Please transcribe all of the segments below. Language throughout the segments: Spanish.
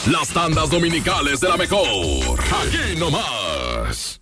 Las tandas dominicales de la mejor. Aquí nomás.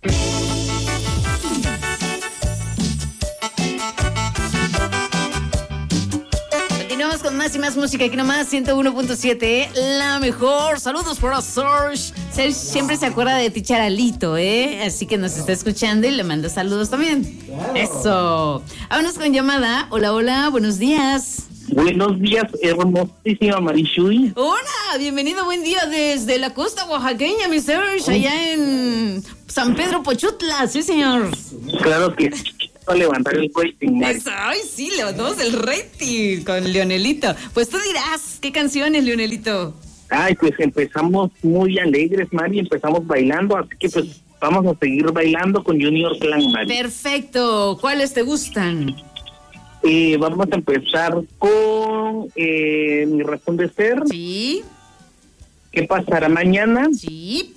Continuamos con más y más música aquí nomás, 101.7, la mejor. Saludos para Serge. Serge siempre se acuerda de ti, Charalito, así que nos está escuchando y le manda saludos también. Claro. Eso. Vámonos con llamada. Hola, hola, buenos días. Buenos días, hermosísima Marichuy. Hola, bienvenido, buen día desde la costa oaxaqueña, mi Serge, allá en San Pedro Pochutla, sí, señor. Claro que sí. A levantar el rating, Mari. Ay, sí, levantamos el rating con Leonelito. Pues tú dirás, ¿qué canciones, Leonelito? Ay, pues empezamos muy alegres, Mari, empezamos bailando, así que pues vamos a seguir bailando con Junior Clan, Mari. Perfecto, ¿cuáles te gustan? Vamos a empezar con Mi Razón de Ser. Sí. ¿Qué pasará mañana? Sí.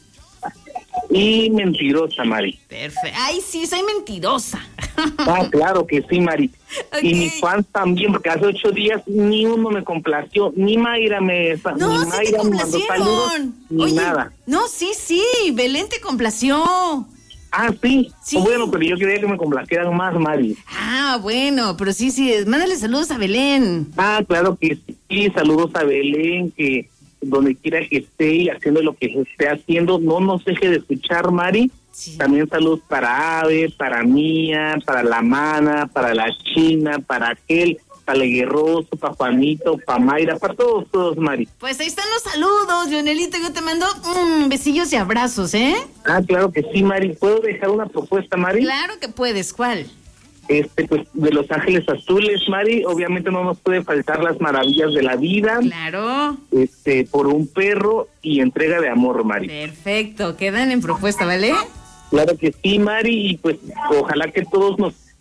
Y Mentirosa, Mari. Perfecto. Ay, sí, soy mentirosa. Ah, claro que sí, Mari. Okay. Y mis fans también, porque hace 8 días ni uno me complació, ni Mayra me... No, ni sí Mayra te complacieron. me mandó saludos, ni Oye, nada. No, sí, Belén te complació. Ah, sí. Sí. Bueno, pero yo quería que me complacieran más, Mari. Ah, bueno, pero sí, mándale saludos a Belén. Ah, claro que sí. Saludos a Belén, que donde quiera que esté y haciendo lo que esté haciendo, no nos deje de escuchar, Mari. Sí. También saludos para Ave, para Mía, para la Mana, para la China, para aquel, para el Guerroso, para Juanito, para Mayra, para todos, Mari. Pues ahí están los saludos, Leonelito, yo te mando besillos y abrazos, Ah, claro que sí, Mari. ¿Puedo dejar una propuesta, Mari? Claro que puedes, ¿cuál? Pues de Los Ángeles Azules, Mari, obviamente no nos puede faltar Las Maravillas de la Vida. Claro. Por un perro y Entrega de Amor, Mari. Perfecto, quedan en propuesta, ¿vale? Claro que sí, Mari, y pues ojalá que todos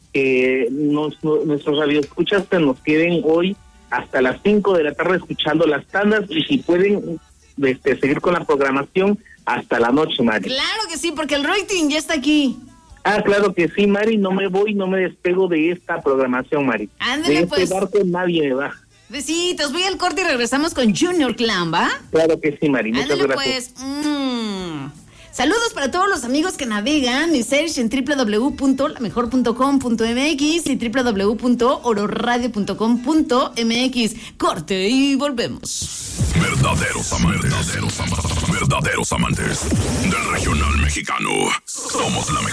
nuestros radioescuchas nos queden hoy hasta las 5 de la tarde escuchando las tandas, y si pueden seguir con la programación hasta la noche, Mari. Claro que sí, porque el rating ya está aquí. Ah, claro que sí, Mari, no me despego de esta programación, Mari. Ándale, de pues. barco nadie me baja. Besitos, voy al corte y regresamos con Junior Clan, ¿va? Claro que sí, Mari, muchas Ándale, gracias. Pues. Saludos para todos los amigos que navegan, mi Serge, en www.lamejor.com.mx y www.ororadio.com.mx. Corte y volvemos. Verdaderos amantes del regional mexicano. Somos la mejor.